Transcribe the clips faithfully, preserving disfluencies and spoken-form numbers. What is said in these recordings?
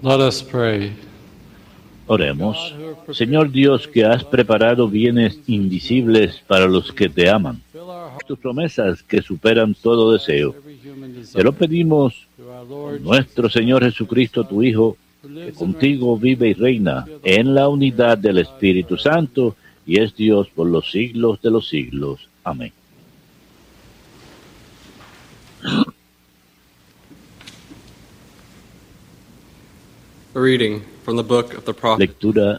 Let us pray. Oremos. Señor Dios, que has preparado bienes invisibles para los que te aman, tus promesas que superan todo deseo, te lo pedimos por nuestro Señor Jesucristo, tu Hijo, que contigo vive y reina en la unidad del Espíritu Santo y es Dios por los siglos de los siglos. Amén. A reading from the book of the prophet. Lectura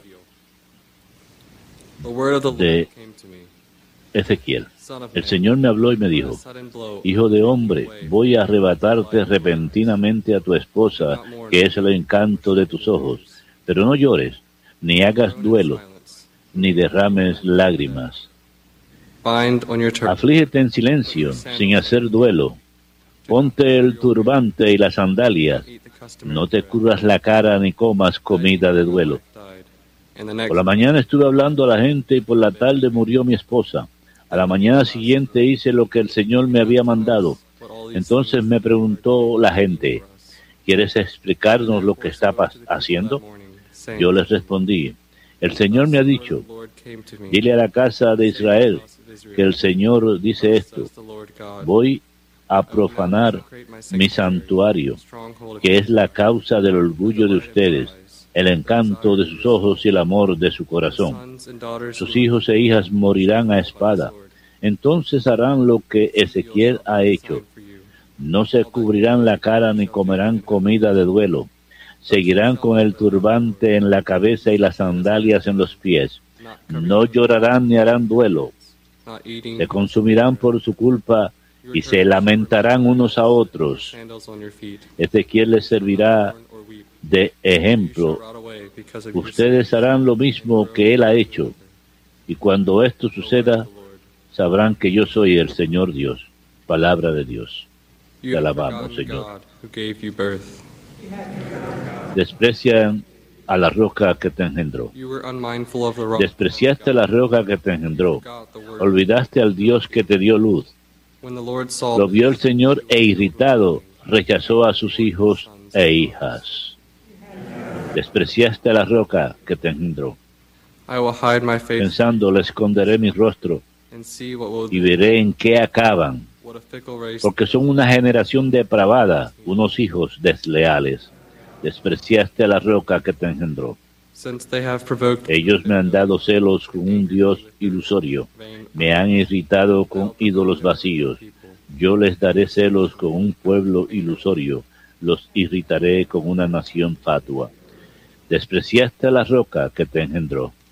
The word of the de Lord came to me. Ezequiel. Son of El man, Señor me habló y me dijo: with a sudden blow, Hijo de hombre, voy a arrebatarte repentinamente a tu esposa, que es el encanto de tus ojos. Pero no llores, ni hagas duelo, ni derrames lágrimas. bind on your turban. Aflígete en silencio, sin hacer duelo. Ponte el turbante y las sandalias. Eat the customary No te bread. curras la cara ni comas comida de duelo. Died. And the next Por la mañana estuve hablando a la gente y por la tarde murió mi esposa. A la mañana siguiente hice lo que el Señor me había mandado. Entonces me preguntó la gente: ¿quieres explicarnos lo que está pas- haciendo? Yo les respondí: el Señor me ha dicho, dile a la casa de Israel que el Señor dice esto: voy a profanar mi santuario, que es la causa del orgullo de ustedes, el encanto de sus ojos y el amor de su corazón. Sus hijos e hijas morirán a espada. Entonces harán lo que Ezequiel ha hecho. No se cubrirán la cara ni comerán comida de duelo. Seguirán con el turbante en la cabeza y las sandalias en los pies. No llorarán ni harán duelo. Se consumirán por su culpa y se lamentarán unos a otros. Ezequiel les servirá de ejemplo. Ustedes harán lo mismo que él ha hecho. Y cuando esto suceda, sabrán que yo soy el Señor Dios. Palabra de Dios. Te alabamos, Señor. Desprecian a la roca que te engendró. Despreciaste la roca que te engendró. Olvidaste al Dios que te dio luz. Lo vio el Señor e irritado rechazó a sus hijos e hijas. Despreciaste a la roca que te engendró. Pensando, le esconderé mi rostro y veré en qué acaban, porque son una generación depravada, unos hijos desleales. Despreciaste a la roca que te engendró. Ellos me han dado celos con un Dios ilusorio, me han irritado con ídolos vacíos. Yo les daré celos con un pueblo ilusorio, los irritaré con una nación fatua. Despreciaste a la roca que te engendró.